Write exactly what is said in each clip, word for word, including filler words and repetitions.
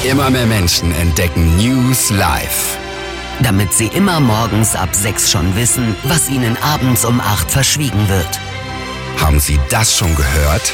Immer mehr Menschen entdecken News live. Damit sie immer morgens ab sechs schon wissen, was ihnen abends um acht verschwiegen wird. Haben Sie das schon gehört?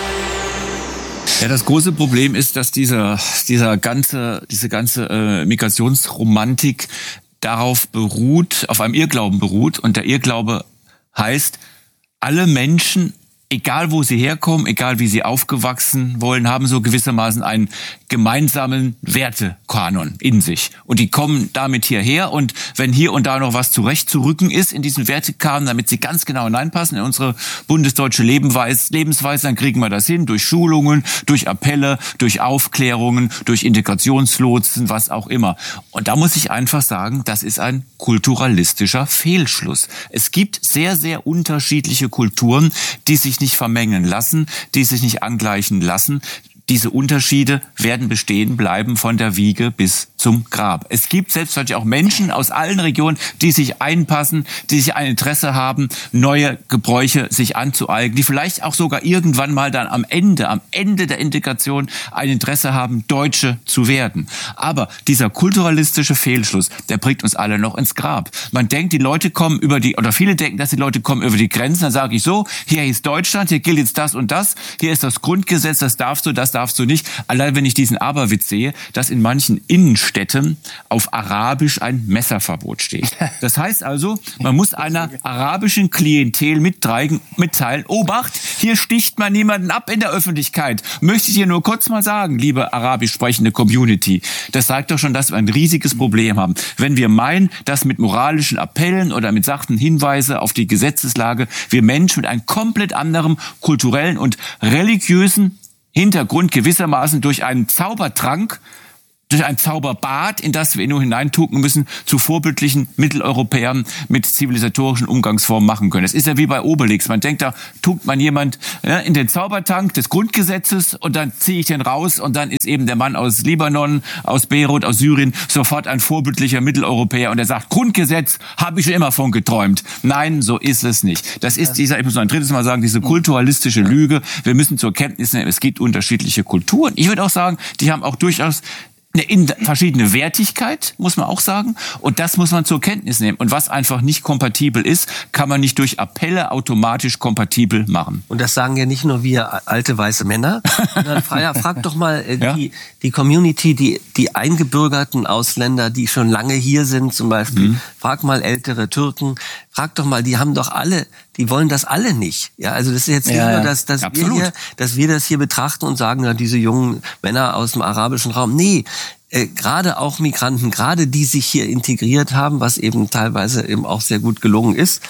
Ja, das große Problem ist, dass dieser, dieser ganze, diese ganze äh, Migrationsromantik darauf beruht, auf einem Irrglauben beruht. Und der Irrglaube heißt, alle Menschen, egal wo sie herkommen, egal wie sie aufgewachsen wollen, haben so gewissermaßen einen gemeinsamen Wertekanon in sich. Und die kommen damit hierher. Und wenn hier und da noch was zurechtzurücken ist in diesen Wertekanon, damit sie ganz genau hineinpassen in unsere bundesdeutsche Lebensweise, dann kriegen wir das hin durch Schulungen, durch Appelle, durch Aufklärungen, durch Integrationslotsen, was auch immer. Und da muss ich einfach sagen, das ist ein kulturalistischer Fehlschluss. Es gibt sehr, sehr unterschiedliche Kulturen, die sich nicht vermengen lassen, die sich nicht angleichen lassen. Diese Unterschiede werden bestehen bleiben von der Wiege bis zum Grab. Es gibt selbstverständlich auch Menschen aus allen Regionen, die sich einpassen, die sich ein Interesse haben, neue Gebräuche sich anzueignen, die vielleicht auch sogar irgendwann mal dann am Ende, am Ende der Integration ein Interesse haben, Deutsche zu werden. Aber dieser kulturalistische Fehlschluss, der bringt uns alle noch ins Grab. Man denkt, die Leute kommen über die, oder viele denken, dass die Leute kommen über die Grenzen. Dann sage ich so, hier ist Deutschland, hier gilt jetzt das und das, hier ist das Grundgesetz, das darfst du, das darfst du nicht. Allein wenn ich diesen Aberwitz sehe, dass in manchen Innenstädten auf Arabisch ein Messerverbot steht. Das heißt also, man muss einer arabischen Klientel mitteilen, mitteilen, Obacht, hier sticht man niemanden ab in der Öffentlichkeit. Möchte ich dir nur kurz mal sagen, liebe arabisch sprechende Community, das zeigt doch schon, dass wir ein riesiges Problem haben. Wenn wir meinen, dass mit moralischen Appellen oder mit sachten Hinweisen auf die Gesetzeslage wir Menschen mit einem komplett anderen kulturellen und religiösen Hintergrund gewissermaßen durch einen Zaubertrank, durch ein Zauberbad, in das wir nur hineintunken müssen, zu vorbildlichen Mitteleuropäern mit zivilisatorischen Umgangsformen machen können. Es ist ja wie bei Obelix. Man denkt, da tunkt man jemand ja, in den Zaubertank des Grundgesetzes und dann ziehe ich den raus und dann ist eben der Mann aus Libanon, aus Beirut, aus Syrien sofort ein vorbildlicher Mitteleuropäer und er sagt, Grundgesetz habe ich schon immer von geträumt. Nein, so ist es nicht. Das ist dieser, ich muss noch ein drittes Mal sagen, diese kulturalistische Lüge. Wir müssen zur Kenntnis nehmen, es gibt unterschiedliche Kulturen. Ich würde auch sagen, die haben auch durchaus eine verschiedene Wertigkeit, muss man auch sagen. Und das muss man zur Kenntnis nehmen. Und was einfach nicht kompatibel ist, kann man nicht durch Appelle automatisch kompatibel machen. Und das sagen ja nicht nur wir alte weiße Männer, sondern Freier, frag doch mal äh, ja? die, die Community, die, die eingebürgerten Ausländer, die schon lange hier sind zum Beispiel. Mhm. Frag mal ältere Türken. Frag doch mal, die haben doch alle, die wollen das alle nicht. Ja, also das ist jetzt nicht ja, nur, dass, dass wir hier, dass wir das hier betrachten und sagen, ja, diese jungen Männer aus dem arabischen Raum. Nee, äh, gerade auch Migranten, gerade die sich hier integriert haben, was eben teilweise eben auch sehr gut gelungen ist,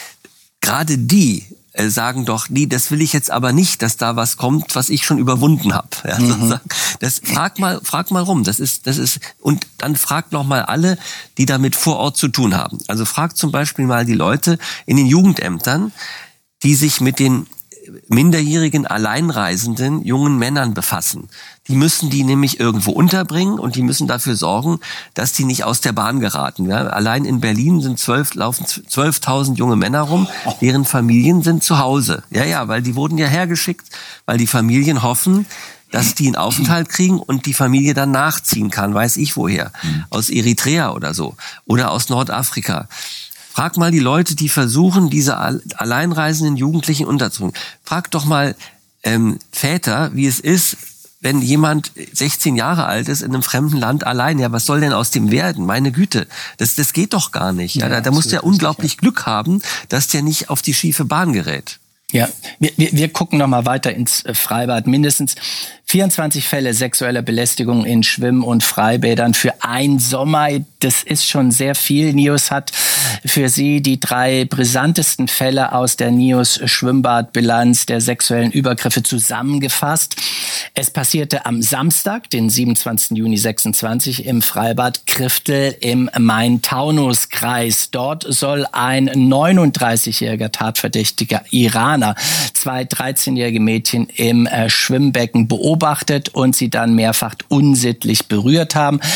gerade die äh, sagen doch, nee, das will ich jetzt aber nicht, dass da was kommt, was ich schon überwunden habe. Ja, mhm. Das frag mal, frag mal rum. Das ist, das ist und dann fragt noch mal alle, die damit vor Ort zu tun haben. Also fragt zum Beispiel mal die Leute in den Jugendämtern, die sich mit den minderjährigen alleinreisenden jungen Männern befassen. Die müssen die nämlich irgendwo unterbringen und die müssen dafür sorgen, dass die nicht aus der Bahn geraten. Ja, allein in Berlin sind zwölf, laufen zwölftausend junge Männer rum, deren Familien sind zu Hause. Ja, ja, weil die wurden ja hergeschickt, weil die Familien hoffen, dass die einen Aufenthalt kriegen und die Familie dann nachziehen kann, weiß ich woher. Aus Eritrea oder so. Oder aus Nordafrika. Frag mal die Leute, die versuchen, diese alleinreisenden Jugendlichen unterzubringen. Frag doch mal ähm, Väter, wie es ist, wenn jemand sechzehn Jahre alt ist in einem fremden Land allein. Ja, was soll denn aus dem werden? Meine Güte, das, das geht doch gar nicht. Ja, ja da, da muss der unglaublich richtig, ja. Glück haben, dass der nicht auf die schiefe Bahn gerät. Ja, wir, wir, wir gucken noch mal weiter ins Freibad. Mindestens vierundzwanzig Fälle sexueller Belästigung in Schwimm- und Freibädern für einen Sommer. Das ist schon sehr viel. NIOS hat für Sie die drei brisantesten Fälle aus der NIOS Schwimmbadbilanz der sexuellen Übergriffe zusammengefasst. Es passierte am Samstag, den siebenundzwanzigsten Juni sechsundzwanzig, im Freibad Kriftel im Main-Taunus-Kreis. Dort soll ein neununddreißigjähriger tatverdächtiger Iraner zwei dreizehnjährige Mädchen im äh, Schwimmbecken beobachtet und sie dann mehrfach unsittlich berührt haben.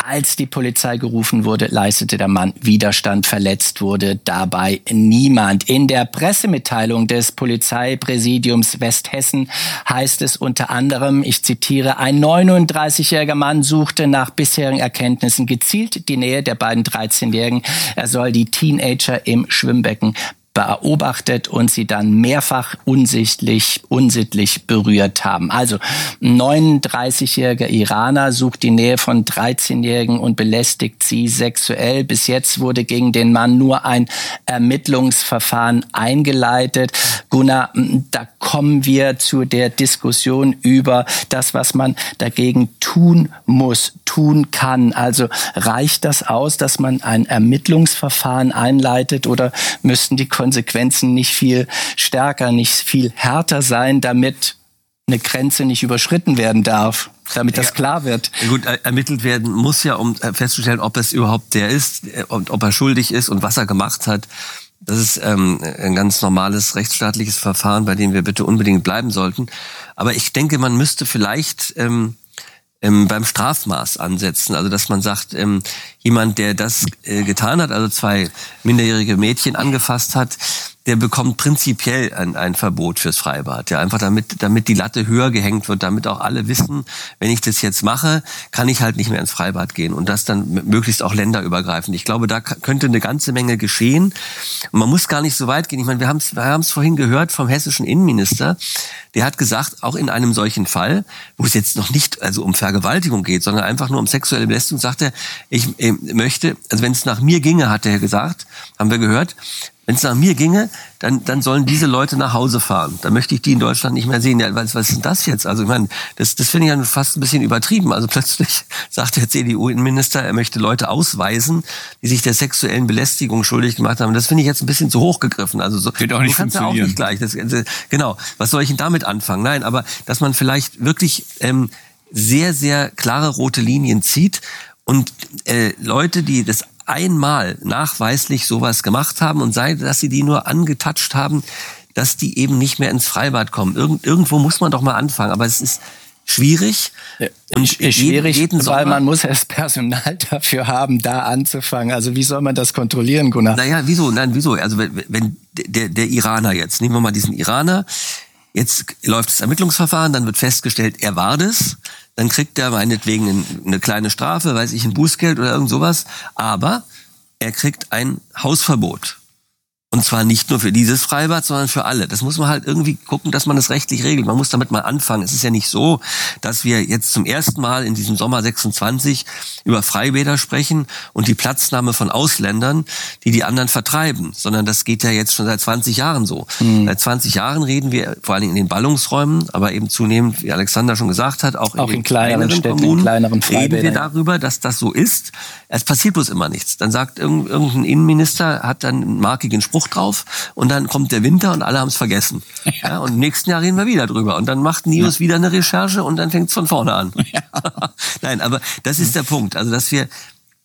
Als die Polizei gerufen wurde, leistete der Mann Widerstand. Verletzt wurde dabei niemand. In der Pressemitteilung des Polizeipräsidiums Westhessen heißt es unter anderem, ich zitiere, ein neununddreißigjähriger Mann suchte nach bisherigen Erkenntnissen gezielt die Nähe der beiden dreizehnjährigen. Er soll die Teenager im Schwimmbecken beobachtet und sie dann mehrfach unsichtlich, unsittlich berührt haben. Also ein neununddreißigjähriger Iraner sucht die Nähe von dreizehnjährigen und belästigt sie sexuell. Bis jetzt wurde gegen den Mann nur ein Ermittlungsverfahren eingeleitet. Gunnar, da kommen wir zu der Diskussion über das, was man dagegen tun muss, tun kann. Also reicht das aus, dass man ein Ermittlungsverfahren einleitet, oder müssten die Konsequenzen nicht viel stärker, nicht viel härter sein, damit eine Grenze nicht überschritten werden darf, damit das ja klar wird? Gut, ermittelt werden muss ja, um festzustellen, ob es überhaupt der ist und ob er schuldig ist und was er gemacht hat. Das ist ähm, ein ganz normales rechtsstaatliches Verfahren, bei dem wir bitte unbedingt bleiben sollten. Aber ich denke, man müsste vielleicht ähm, ähm, beim Strafmaß ansetzen. Also dass man sagt, ähm, jemand, der das äh, getan hat, also zwei minderjährige Mädchen angefasst hat, der bekommt prinzipiell ein, ein Verbot fürs Freibad. Ja, einfach damit, damit die Latte höher gehängt wird, damit auch alle wissen, wenn ich das jetzt mache, kann ich halt nicht mehr ins Freibad gehen. Und das dann möglichst auch länderübergreifend. Ich glaube, da könnte eine ganze Menge geschehen. Und man muss gar nicht so weit gehen. Ich meine, wir haben es wir haben es vorhin gehört vom hessischen Innenminister. Der hat gesagt, auch in einem solchen Fall, wo es jetzt noch nicht also um Vergewaltigung geht, sondern einfach nur um sexuelle Belästigung, sagt er, ich äh, möchte, also wenn es nach mir ginge, hat er gesagt, haben wir gehört, wenn es nach mir ginge, dann, dann sollen diese Leute nach Hause fahren. Dann möchte ich die in Deutschland nicht mehr sehen. Ja, was, was ist denn das jetzt? Also ich meine, das, das finde ich ja fast ein bisschen übertrieben. Also plötzlich sagt der C D U-Innenminister, er möchte Leute ausweisen, die sich der sexuellen Belästigung schuldig gemacht haben. Das finde ich jetzt ein bisschen zu hoch gegriffen. Also so wird auch nicht funktionieren. Ja auch nicht gleich. Das, genau. Was soll ich denn damit anfangen? Nein, aber dass man vielleicht wirklich ähm, sehr, sehr klare rote Linien zieht und äh, Leute, die das einmal nachweislich sowas gemacht haben und sei, dass sie die nur angetatscht haben, dass die eben nicht mehr ins Freibad kommen. Irgend, irgendwo muss man doch mal anfangen, aber es ist schwierig. Ja, und schwierig, jeden, jeden weil man muss das Personal dafür haben, da anzufangen. Also wie soll man das kontrollieren, Gunnar? Naja, wieso? Nein, wieso? Also wenn, wenn der, der Iraner jetzt, nehmen wir mal diesen Iraner, jetzt läuft das Ermittlungsverfahren, dann wird festgestellt, er war das. Dann kriegt er meinetwegen eine kleine Strafe, weiß ich, ein Bußgeld oder irgend sowas. Aber er kriegt ein Hausverbot. Und zwar nicht nur für dieses Freibad, sondern für alle. Das muss man halt irgendwie gucken, dass man das rechtlich regelt. Man muss damit mal anfangen. Es ist ja nicht so, dass wir jetzt zum ersten Mal in diesem Sommer sechsundzwanzig über Freibäder sprechen und die Platznahme von Ausländern, die die anderen vertreiben. Sondern das geht ja jetzt schon seit zwanzig Jahren so. Mhm. Seit zwanzig Jahren reden wir, vor allem in den Ballungsräumen, aber eben zunehmend, wie Alexander schon gesagt hat, auch in, auch in den kleineren, kleineren Städten, Kommunen, in kleineren Freibädern, reden wir darüber, dass das so ist. Es passiert bloß immer nichts. Dann sagt irgendein Innenminister, hat dann einen markigen Spruch drauf und dann kommt der Winter und alle haben es vergessen. Ja. Ja, und im nächsten Jahr reden wir wieder drüber und dann macht Nios ja. wieder eine Recherche und dann fängt es von vorne an. Ja. Nein, aber das ist der Punkt. Also dass wir,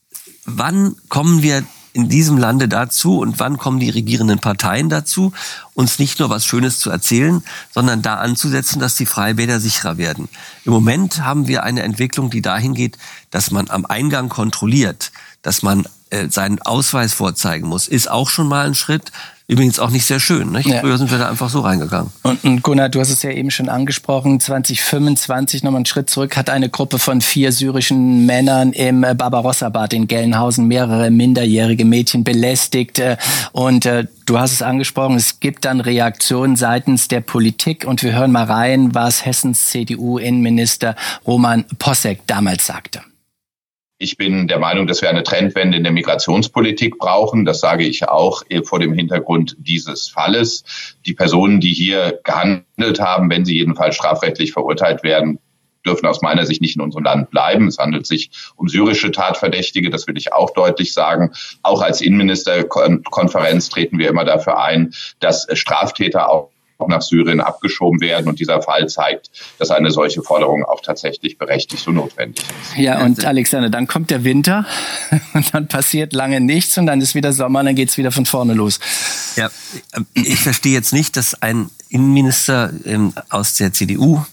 wann kommen wir in diesem Lande dazu und wann kommen die regierenden Parteien dazu, uns nicht nur was Schönes zu erzählen, sondern da anzusetzen, dass die Freibäder sicherer werden. Im Moment haben wir eine Entwicklung, die dahin geht, dass man am Eingang kontrolliert, dass man äh, seinen Ausweis vorzeigen muss, ist auch schon mal ein Schritt. Übrigens auch nicht sehr schön. Nicht? Ja. Früher sind wir da einfach so reingegangen. Und, und Gunnar, du hast es ja eben schon angesprochen, zwanzig fünfundzwanzig, nochmal einen Schritt zurück, hat eine Gruppe von vier syrischen Männern im Barbarossa-Bad in Gelnhausen mehrere minderjährige Mädchen belästigt. Und äh, du hast es angesprochen, es gibt dann Reaktionen seitens der Politik. Und wir hören mal rein, was Hessens C D U-Innenminister Roman Posek damals sagte. Ich bin der Meinung, dass wir eine Trendwende in der Migrationspolitik brauchen. Das sage ich auch vor dem Hintergrund dieses Falles. Die Personen, die hier gehandelt haben, wenn sie jedenfalls strafrechtlich verurteilt werden, dürfen aus meiner Sicht nicht in unserem Land bleiben. Es handelt sich um syrische Tatverdächtige, das will ich auch deutlich sagen. Auch als Innenministerkonferenz treten wir immer dafür ein, dass Straftäter auch nach Syrien abgeschoben werden. Und dieser Fall zeigt, dass eine solche Forderung auch tatsächlich berechtigt und notwendig ist. Ja, und Alexander, dann kommt der Winter und dann passiert lange nichts und dann ist wieder Sommer und dann geht's wieder von vorne los. Ja, ich verstehe jetzt nicht, dass ein Innenminister ähm, aus der C D U,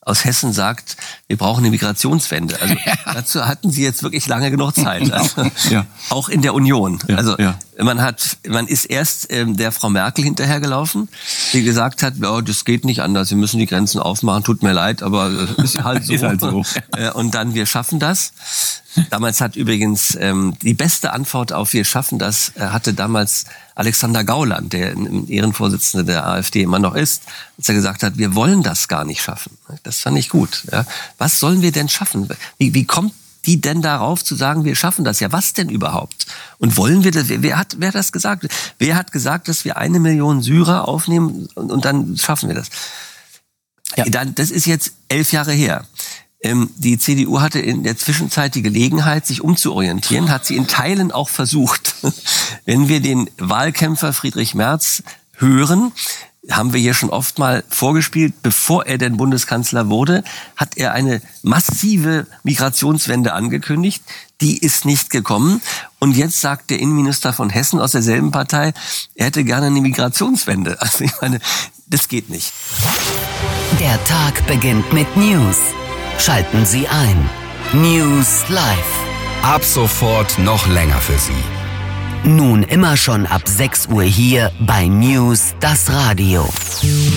aus Hessen sagt, wir brauchen eine Migrationswende. Also ja. dazu hatten Sie jetzt wirklich lange genug Zeit. Also, ja. Auch in der Union. Ja. Also ja. man hat, man ist erst ähm, der Frau Merkel hinterhergelaufen, die gesagt hat, oh, das geht nicht anders, wir müssen die Grenzen aufmachen, tut mir leid, aber ist halt so. ist halt so. Und dann, wir schaffen das. Damals hat übrigens ähm, die beste Antwort auf wir schaffen das, äh, hatte damals Alexander Gauland, der Ehrenvorsitzende der AfD immer noch ist, als er gesagt hat, wir wollen das gar nicht schaffen. Das fand ich gut. Ja. Was sollen wir denn schaffen? Wie, wie kommt die denn darauf zu sagen, wir schaffen das? Ja, was denn überhaupt? Und wollen wir das? Wer hat, wer hat das gesagt? Wer hat gesagt, dass wir eine Million Syrer aufnehmen und, und dann schaffen wir das? Ja. Dann, das ist jetzt elf Jahre her. Ähm, die C D U hatte in der Zwischenzeit die Gelegenheit, sich umzuorientieren, hat sie in Teilen auch versucht. Wenn wir den Wahlkämpfer Friedrich Merz hören, haben wir hier schon oft mal vorgespielt, bevor er denn Bundeskanzler wurde, hat er eine massive Migrationswende angekündigt. Die ist nicht gekommen. Und jetzt sagt der Innenminister von Hessen aus derselben Partei, er hätte gerne eine Migrationswende. Also ich meine, das geht nicht. Der Tag beginnt mit News. Schalten Sie ein. News Live. Ab sofort noch länger für Sie. Nun immer schon ab sechs Uhr hier bei News das Radio.